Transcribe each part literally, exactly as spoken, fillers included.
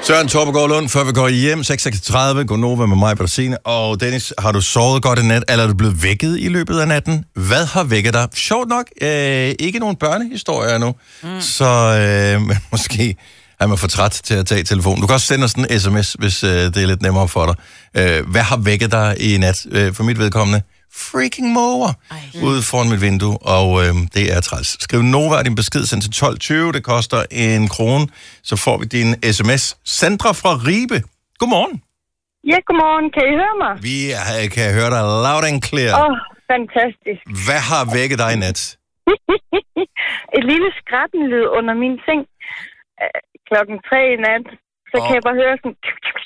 Søren Torbegaard Lund, før vi går hjem, seks seksogtredive, går Nova med mig, Bertine. Og Dennis, har du sovet godt i nat, eller er du blevet vækket i løbet af natten? Hvad har vækket dig? Sjovt nok, øh, ikke nogen børnehistorier nu, mm. så øh, måske er man for træt til at tage telefonen. Du kan også sende os en sms, hvis øh, det er lidt nemmere for dig. Øh, hvad har vækket dig i nat? Øh, for mit vedkommende, freaking måger ude foran mit vindue, og øh, det er træls. Skriv Nova og din besked, send til tolv tyve, det koster en krone, så får vi din sms. Sandra fra Ribe, godmorgen. Ja, godmorgen. Kan I høre mig? Vi er, kan høre dig loud and clear. Åh, oh, fantastisk. Hvad har vækket dig i nat? Et lille skrattenlyd under min seng. Klokken tre i nat, så oh. kan jeg bare høre sådan...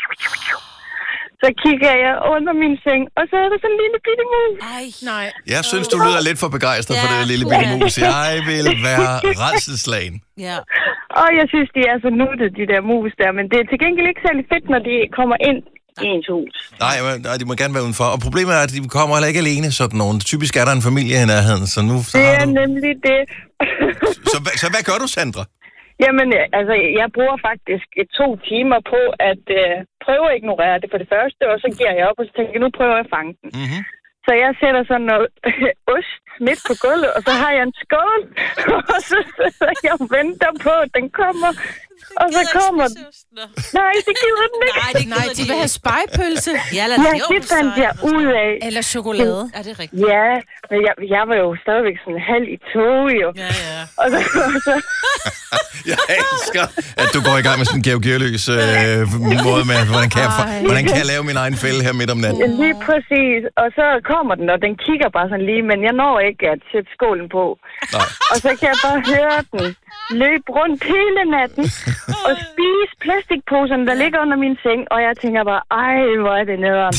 Så kigger jeg under min seng, og så er der sådan en lille bitte mus. Ej, nej. Jeg synes, du lyder lidt for begejstret ja. for det lille bitte mus. Jeg vil være rædselsslagen. Ja. Og jeg synes, de er så nuttede, de der mus der, men det er til gengæld ikke særlig fedt, når de kommer ind i ens hus. Nej, men, nej, de må gerne være udenfor. Og problemet er, at de kommer heller ikke alene, sådan nogen. Typisk er der en familie i nærheden, så nu... Så det har er du... nemlig det. så, så hvad gør du, Sandra? Jamen, altså, jeg bruger faktisk to timer på at øh, prøve at ignorere det for det første, og så giver jeg op, og så tænker jeg, nu prøver jeg at fange den. Mm-hmm. Så jeg sætter sådan noget øh, ost midt på gulvet, og så har jeg en skål, og så sidder jeg og venter på, at den kommer. Og så kommer den. Nej, det gider den ikke. Nej, det Nej, de vil have spegepølse. Ja, ja, det fandt jeg ud af. Eller chokolade. Er det rigtigt? Ja, men jeg, jeg var jo stadigvæk sådan halv i tog, jo. Ja, ja. Og så, og så... Jeg elsker, at du går i gang med sådan en Georg Gearløs øh, måde med, hvordan kan, jeg, hvordan kan jeg lave min egen fælde her midt om natten? Lige præcis. Og så kommer den, og den kigger bare sådan lige, men jeg når ikke at sætte skålen på. Nej. Og så kan jeg bare høre den løbe rundt hele natten og spise plastikposerne, der ligger under min seng, og jeg tænker bare, ej, hvor er det nederen.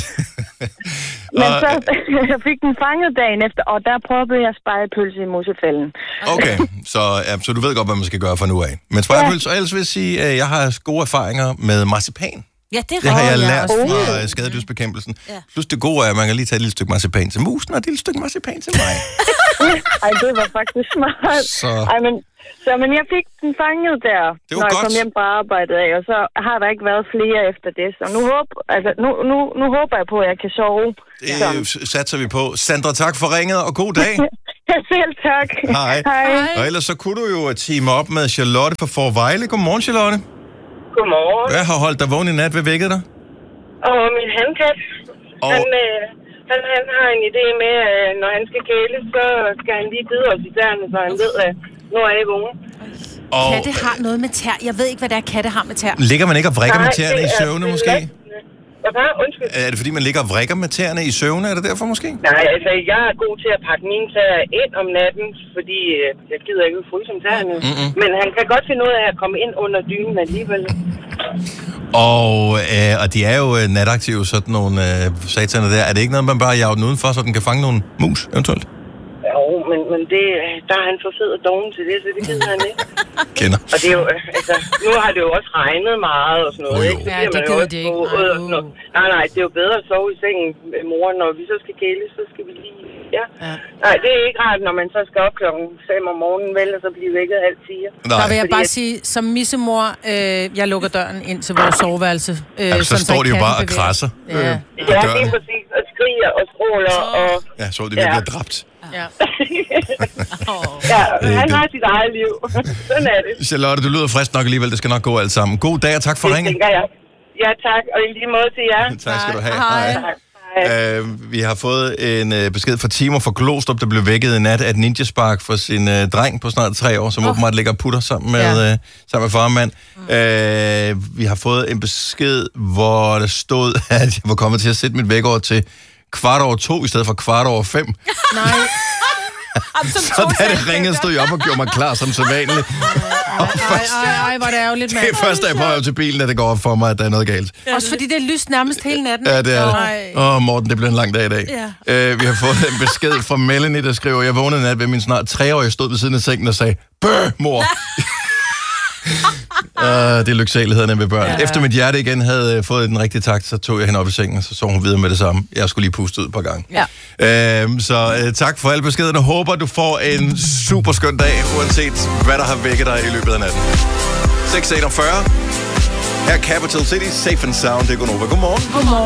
Men så jeg fik den fanget dagen efter, og der prøvede jeg spegepølse i musefælden. Okay, så, ja, så du ved godt, hvad man skal gøre fra nu af. Men spegepølse, ja. Og ellers vil jeg sige, at jeg har gode erfaringer med marcipan. Ja, det, det har jeg ja, lært fra skadedysbekæmpelsen. Ja. Plus det gode er, at man kan lige tage et lille stykke marcipan til musen, og et lille stykke marcipan til mig. Ej, det var faktisk smart. Så... Ej, men, så, men jeg fik den fanget der, når jeg godt. kom hjem på arbejdet af, og så har der ikke været flere efter det. Så nu, håb, altså, nu, nu, nu håber jeg på, at jeg kan sove. Det sådan. Satser vi på. Sandra, tak for ringet, og god dag. Selv tak. Hej. Hej. Og ellers så kunne du jo teame op med Charlotte fra Forvejle. Godmorgen, Charlotte. Godmorgen. Hvad har holdt dig vågen i nat? Hvad vækkede dig? Og min handkat. Og... Han, øh, han, han har en idé med, at når han skal kæle, så skal han lige bide os i tæerne, så han ved, at nu er jeg vågen. Og... Katte har noget med tær. Jeg ved ikke, hvad det er, katte har med tær. Ligger man ikke og vrikker med tæerne i søvne, måske? Hvad bare? Undskyld. Er det fordi, man ligger og vrikker med tæerne i søvne? Er det derfor måske? Nej, altså, jeg er god til at pakke mine tæer ind om natten, fordi øh, jeg gider ikke fryse om tæerne. Mm-hmm. Men han kan godt finde ud af at komme ind under dynen alligevel. Og, øh, og de er jo øh, nataktive, sådan nogle øh, sataner der. Er det ikke noget, man bare jager den udenfor, så den kan fange nogle mus, eventuelt? Jo, men, men det, der er han for fed og doven til det, så det gider han ikke. Kender. Og det er jo, altså, nu har det jo også regnet meget og sådan noget, oh, ikke? Så ja, det gider det ikke. Og sådan noget. Nej, nej, det er jo bedre at sove i sengen med moren, når vi så skal kæle, så skal vi lige, ja. ja. Nej, det er ikke rart, når man så skal op klokken fem om morgenen, vel, og så bliver vækket halv fire. Der vil jeg bare at... sige, som missemor, øh, jeg lukker døren ind til vores soveværelse. Øh, ja, så står de jo bare og krasser. Ja, øh, ja det er præcis, og skriger og stråler, og... Ja, så de vil ja. blive dræbt. Ja. ja, han har sit eget liv. Sådan er det. Charlotte, du lyder frisk nok alligevel. Det skal nok gå alt sammen. God dag, og tak for ringen. Det tænker jeg. Ja, tak. Og i lige måde til jer. Tak skal du have. Hej. Hej. Uh, vi har fået en uh, besked fra Timo fra Glostrup, der blev vækket i nat af et ninjaspark for sin uh, dreng på snart tre år, som oh. åbenbart ligger og putter sammen med, ja. uh, sammen med far og mand. Mm. Uh, vi har fået en besked, hvor der stod, at jeg var kommet til at sætte mit vækord til kvart over to, i stedet for kvart over fem. Nej. Så da det ringede, stod jeg op og gjorde mig klar som sædvanligt. Ej, hvor det ærgerligt, mand. Det er først, da jeg prøver til bilen, at det går op for mig, at der er noget galt. Også fordi det er lyst nærmest hele natten. Ja, det er det. Åh, oh, Morten, det bliver en lang dag i dag. Ja. Uh, vi har fået en besked fra Melanie, der skriver, jeg vågnede nat ved min snart treårige stod ved siden af sengen og sagde, bøh, mor. Uh, det er lyksaligheden ved børn. Ja. Efter mit hjerte igen havde fået den rigtige takt, så tog jeg hende op i sengen, og så sov hun videre med det samme. Jeg skulle lige puste ud et par gange. Ja. Uh, så uh, tak for alle beskederne. Håber, du får en super skøn dag, uanset hvad der har vækket dig i løbet af natten. seks enogfyrre Her er Capital City, Safe and Sound. Det er Gunova. Godmorgen. Godmorgen.